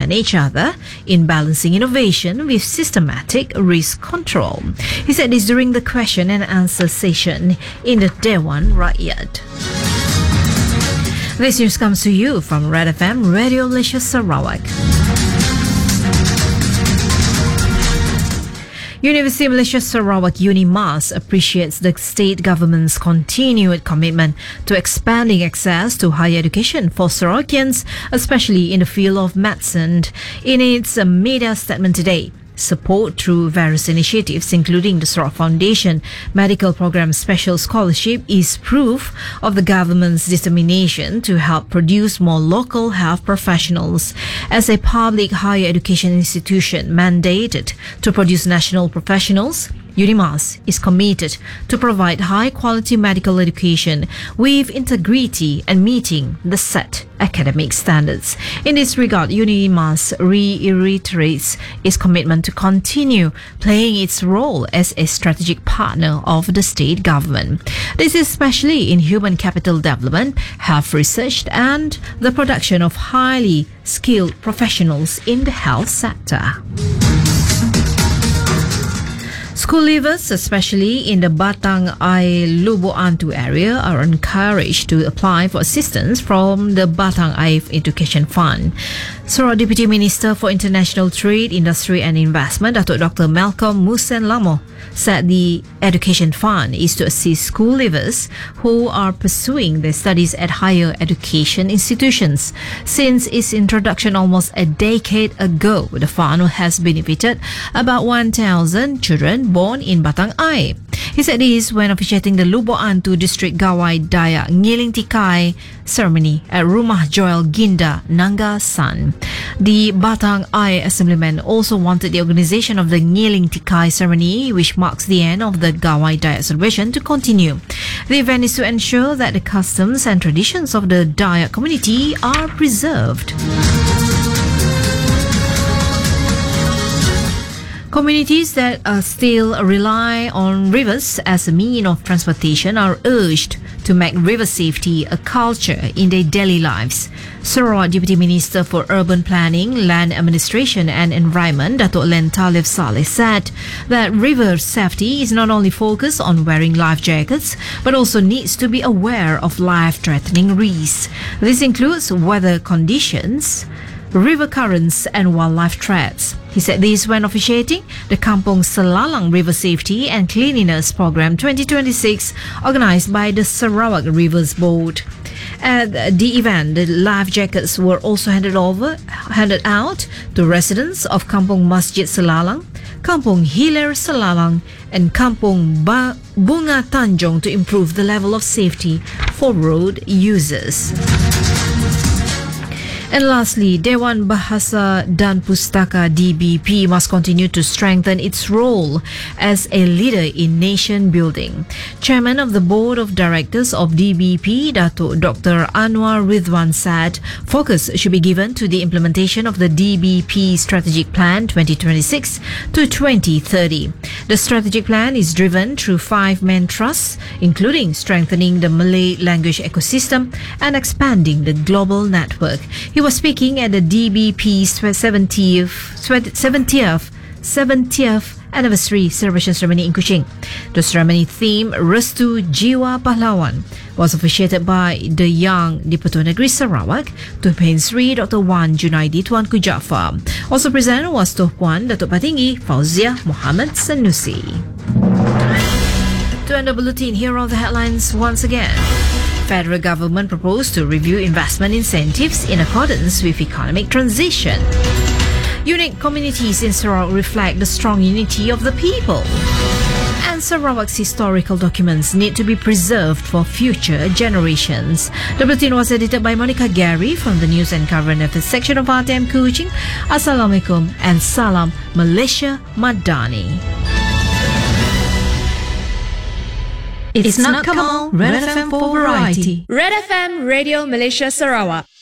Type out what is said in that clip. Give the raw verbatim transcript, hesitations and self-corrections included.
strengthen each other in balancing innovation with systematic risk control. He said this during the question and answer session in the Dewan Rakyat. This news comes to you from Red F M Radio Malaysia Sarawak. University of Malaysia Sarawak UNIMAS appreciates the state government's continued commitment to expanding access to higher education for Sarawakians, especially in the field of medicine. In its media statement today, support through various initiatives, including the Sarawak Foundation Medical Program Special Scholarship, is proof of the government's determination to help produce more local health professionals. As a public higher education institution mandated to produce national professionals, UNIMAS is committed to provide high-quality medical education with integrity and meeting the set academic standards. In this regard, UNIMAS reiterates its commitment to continue playing its role as a strategic partner of the state government. This is especially in human capital development, health research, and the production of highly skilled professionals in the health sector. School leavers, especially in the Batang Air Lubuk Antu area, are encouraged to apply for assistance from the Batang Air Education Fund. Sarawak Deputy Minister for International Trade, Industry and Investment, Datuk Doctor Malcolm Musen Lamo, said the Education Fund is to assist school leavers who are pursuing their studies at higher education institutions. Since its introduction almost a decade ago, the fund has benefited about one thousand children born in Batang Air. He said this when officiating the Lubuk Antu District Gawai Dayak Ngiling Tikai ceremony at Rumah Joel Ginda, Nangasan. The Batang Air Assemblyman also wanted the organisation of the Ngiling Tikai ceremony, which marks the end of the Gawai Dayak celebration, to continue. The event is to ensure that the customs and traditions of the Dayak community are preserved. Communities that uh, still rely on rivers as a mean of transportation are urged to make river safety a culture in their daily lives. Sarawak Deputy Minister for Urban Planning, Land Administration and Environment, Datuk Len Talib Saleh, said that river safety is not only focused on wearing life jackets, but also needs to be aware of life-threatening risks. This includes weather conditions, river currents and wildlife threats. He said this when officiating the Kampung Selalang River Safety and Cleanliness Program twenty twenty-six organised by the Sarawak Rivers Board. At the event, the life jackets were also handed over, handed out to residents of Kampung Masjid Selalang, Kampung Hilir Selalang and Kampung ba- Bunga Tanjung to improve the level of safety for road users. And lastly, Dewan Bahasa dan Pustaka D B P must continue to strengthen its role as a leader in nation building. Chairman of the Board of Directors of D B P, Datuk Doctor Anwar Ridwan, said focus should be given to the implementation of the D B P Strategic Plan twenty twenty-six to twenty thirty. The strategic plan is driven through five main thrusts, including strengthening the Malay language ecosystem and expanding the global network. He was speaking at the D B P's seventieth, seventieth, seventieth anniversary celebration ceremony in Kuching. The ceremony theme, Restu Jiwa Pahlawan, was officiated by the Yang di-Pertuan Negeri Sarawak, Tuan Sri Doctor Wan Junaidi Tuanku Jaafar. Also present was Tuan Puan Datuk Patinggi Fauziah Muhammad Sanusi. To end the bulletin, here are the headlines once again. Federal government proposed to review investment incentives in accordance with economic transition. Unique communities in Sarawak reflect the strong unity of the people. And Sarawak's historical documents need to be preserved for future generations. The bulletin was edited by Monica Gary from the News and Current Affairs section of R T M Kuching. Assalamualaikum and Salam Malaysia Madani. It's, it's not Kamal, Red F M for variety. Red F M Radio Malaysia Sarawak.